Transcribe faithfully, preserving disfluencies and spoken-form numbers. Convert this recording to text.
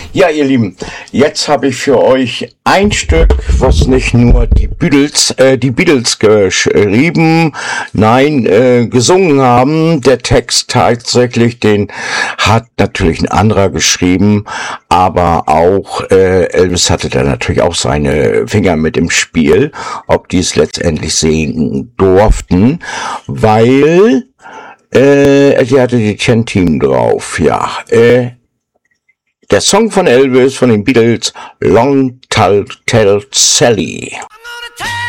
Ja, ihr Lieben, jetzt habe ich für euch ein Stück, was nicht nur die Beatles, äh, die Beatles geschrieben, nein, äh, gesungen haben. Der Text tatsächlich, den hat natürlich ein anderer geschrieben, aber auch äh, Elvis hatte da natürlich auch seine Finger mit im Spiel, ob die es letztendlich singen durften, weil äh, die hatte die Ten-Team drauf, ja, äh, der Song von Elvis, von den Beatles, Long Tall Tell Sally.